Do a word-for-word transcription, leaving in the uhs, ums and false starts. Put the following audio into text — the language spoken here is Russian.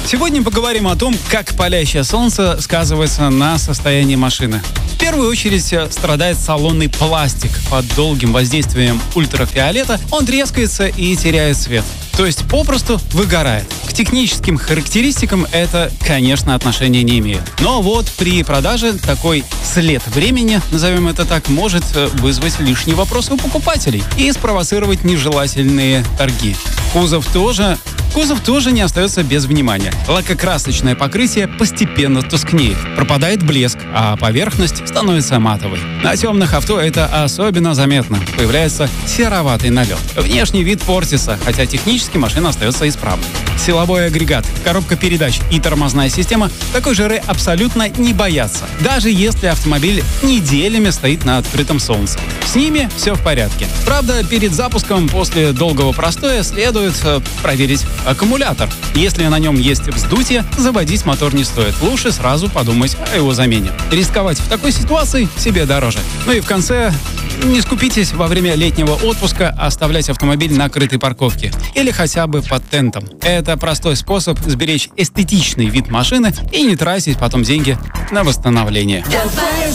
Сегодня поговорим о том, как палящее солнце сказывается на состоянии машины. В первую очередь страдает салонный пластик. Под долгим воздействием ультрафиолета он трескается и теряет цвет. То есть попросту выгорает. К техническим характеристикам это, конечно, отношения не имеет. Но вот при продаже такой след времени, назовем это так, может вызвать лишние вопросы у покупателей и спровоцировать нежелательные торги. Кузов тоже... Кузов тоже не остается без внимания. Лакокрасочное покрытие постепенно тускнеет, пропадает блеск, а поверхность становится матовой. На темных авто это особенно заметно. Появляется сероватый налет. Внешний вид портится, хотя технически машина остается исправной. Силовой агрегат, коробка передач и тормозная система такой жары абсолютно не боятся, даже если автомобиль неделями стоит на открытом солнце. С ними все в порядке. Правда, перед запуском после долгого простоя следует э, проверить аккумулятор. Если на нем есть вздутие, заводить мотор не стоит. Лучше сразу подумать о его замене. Рисковать в такой ситуации себе дороже. Ну и в конце, не скупитесь во время летнего отпуска оставлять автомобиль на крытой парковке или хотя бы под тентом. Это простой способ сберечь эстетичный вид машины и не тратить потом деньги на восстановление. Давай